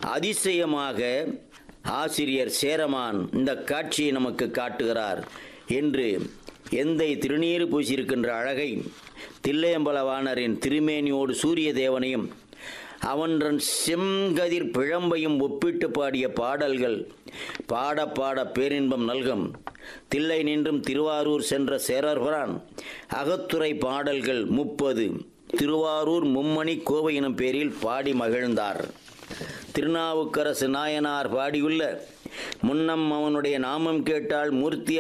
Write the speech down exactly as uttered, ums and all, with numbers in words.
அதிசயமாக ஆசிரியர் சேரமான் இந்த காட்சியை நமக்கு காட்டுகிறார் என்று எந்தை திருநீறு பூசியிருக்கின்ற அழகை தில்லையம்பலவாணரின் திருமேனியோடு சூரிய தேவனையும் அவன்றன் செங்கதிர் பிழம்பையும் ஒப்பிட்டு பாடிய பாடல்கள் பாட பாட பேரின்பம் நல்கும். தில்லை நின்றும் திருவாரூர் சென்ற சேரர்பிரான் அகத்துறை பாடல்கள் முப்பது திருவாரூர் மும்மணி கோவை எனும் பேரில் பாடி மகிழ்ந்தார். திருநாவுக்கரசு நாயனார் பாடியுள்ள முன்னம் அவனுடைய நாமம் கேட்டால் மூர்த்தி